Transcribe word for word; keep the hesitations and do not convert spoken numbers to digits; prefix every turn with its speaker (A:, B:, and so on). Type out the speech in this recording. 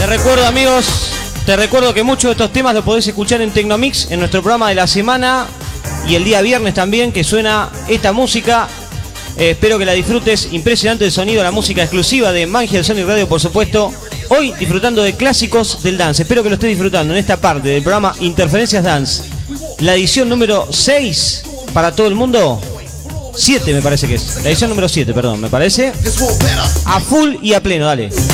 A: Te recuerdo, amigos, te recuerdo que muchos de estos temas los podés escuchar en Tecnomix, en nuestro programa de la semana y el día viernes también, que suena esta música. Eh, espero que la disfrutes. Impresionante el sonido, la música exclusiva de Magia del Sonic Radio, por supuesto. Hoy disfrutando de clásicos del dance. Espero que lo estés disfrutando en esta parte del programa Interferencias Dance. La edición número seis para todo el mundo. siete me parece que es. La edición número siete, perdón, me parece. A full y a pleno, dale.